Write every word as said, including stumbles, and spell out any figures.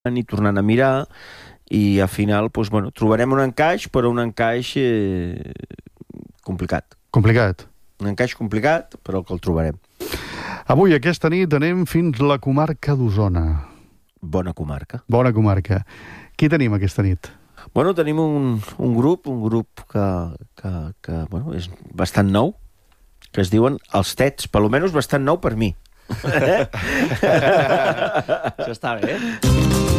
i tornant a mirar, i al final doncs, bueno, trobarem un encaix, però un encaix eh, complicat. Complicat. Un encaix complicat, però que el trobarem. Avui, aquesta nit, anem fins la comarca d'Osona. Bona comarca. Bona comarca. Qui tenim aquesta nit? Bueno, tenim un, un grup, un grup que, que, que bueno, és bastant nou, que es diuen Els Tets, per almenys bastant nou per mi. Això està bé.